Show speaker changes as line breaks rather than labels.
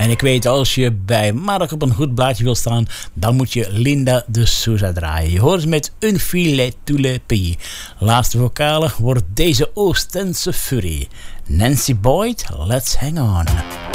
En ik weet, als je bij Mark op een goed blaadje wil staan, dan moet je Linda de Souza draaien. Je hoort ze met Un filet tous les pays. Laatste vocale wordt deze Oostense fury. Nancy Boyd, Let's Hang On.